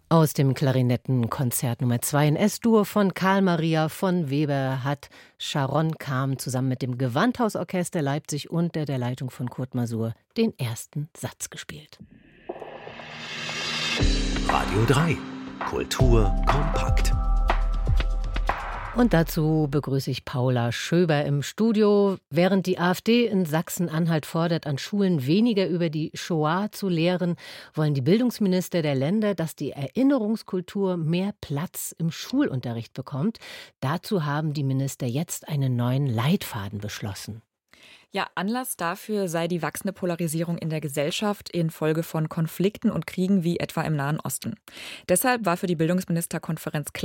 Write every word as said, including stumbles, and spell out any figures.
Aus dem Klarinettenkonzert Nummer zwei in S-Dur von Carl Maria von Weber hat Sharon Kam zusammen mit dem Gewandhausorchester Leipzig unter der Leitung von Kurt Masur den ersten Satz gespielt. Radio drei. Kultur kompakt. Und dazu begrüße ich Paula Schöber im Studio. Während die AfD in Sachsen-Anhalt fordert, an Schulen weniger über die Shoah zu lehren, wollen die Bildungsminister der Länder, dass die Erinnerungskultur mehr Platz im Schulunterricht bekommt. Dazu haben die Minister jetzt einen neuen Leitfaden beschlossen. Ja, Anlass dafür sei die wachsende Polarisierung in der Gesellschaft infolge von Konflikten und Kriegen wie etwa im Nahen Osten. Deshalb war für die Bildungsministerkonferenz klar,